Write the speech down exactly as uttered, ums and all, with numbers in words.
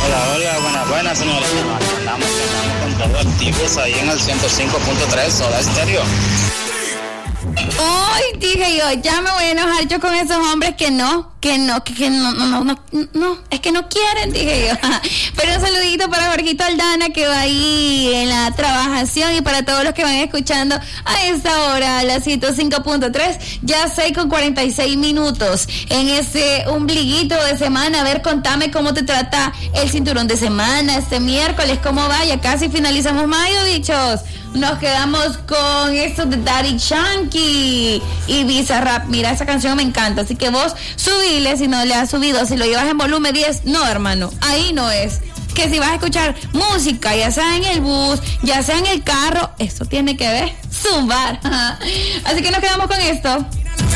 Hola, hola, buenas, buenas, señores. Andamos, andamos con todo activos ahí en el ciento cinco punto tres Soda Stereo. Uy, dije yo, ya me voy a enojar yo con esos hombres que no, que no, que, que no, no, no, no, no, es que no quieren, dije yo. Pero un saludito para Jorgito Aldana, que va ahí en la trabajación, y para todos los que van escuchando a esta hora, la ciento cinco punto tres, ya seis con cuarenta y seis minutos en ese ombliguito de semana. A ver, contame cómo te trata el cinturón de semana este miércoles, cómo va, ya casi finalizamos mayo, bichos. Nos quedamos con esto de Daddy Yankee y Bizarrap. Mira, esa canción me encanta, así que vos subile si no le has subido. Si lo llevas en volumen diez, no, hermano, ahí no es. Que si vas a escuchar música, ya sea en el bus, ya sea en el carro, eso tiene que ver zumbar. Así que nos quedamos con esto.